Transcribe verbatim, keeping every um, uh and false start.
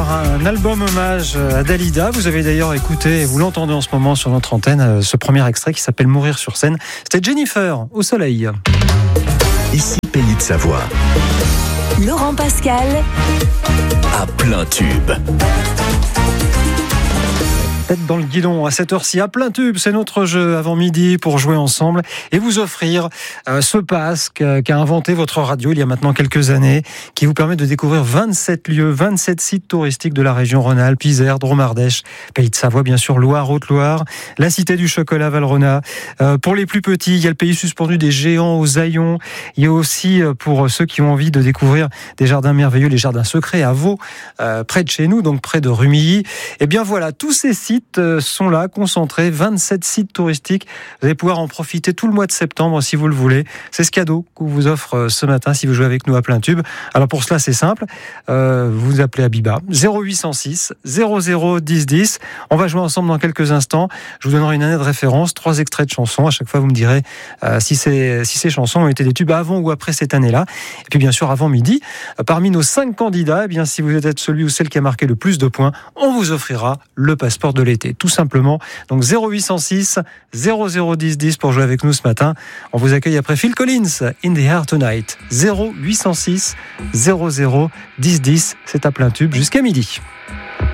un album hommage à Dalida. Vous avez d'ailleurs écouté, et vous l'entendez en ce moment sur notre antenne, ce premier extrait qui s'appelle Mourir sur scène. C'était Jennifer, au soleil. Ici, Pays de Savoie. Laurent Pascal. À plein tube. Tête dans le guidon à cette heure-ci, à plein tube, c'est notre jeu avant midi pour jouer ensemble et vous offrir euh, ce pass qu'a, qu'a inventé votre radio il y a maintenant quelques années, qui vous permet de découvrir vingt-sept lieux, vingt-sept sites touristiques de la région Rhône-Alpes, Isère, Drôme-Ardèche, Pays de Savoie, bien sûr, Loire, Haute-Loire, la cité du chocolat Valrhona. Euh, pour les plus petits, il y a le pays suspendu des géants aux Aillons. Il y a aussi, euh, pour ceux qui ont envie de découvrir des jardins merveilleux, les jardins secrets à Vaux, euh, près de chez nous, donc près de Rumilly. Et bien voilà, tous ces sites sont là, concentrés, vingt-sept sites touristiques. Vous allez pouvoir en profiter tout le mois de septembre si vous le voulez. C'est ce cadeau qu'on vous offre ce matin si vous jouez avec nous à plein tube. Alors pour cela, c'est simple. Euh, vous appelez Abiba, zéro huit cent six zéro zéro dix dix. On va jouer ensemble dans quelques instants. Je vous donnerai une année de référence, trois extraits de chansons. À chaque fois, vous me direz euh, si, ces, si ces chansons ont été des tubes avant ou après cette année-là. Et puis bien sûr, avant midi, euh, parmi nos cinq candidats, eh bien, si vous êtes celui ou celle qui a marqué le plus de points, on vous offrira le passeport de l'été. Tout simplement. Donc zéro huit cent six zéro zéro dix dix pour jouer avec nous ce matin. On vous accueille après Phil Collins, In the Air Tonight. zéro huit cent six zéro zéro dix dix. C'est à plein tube jusqu'à midi.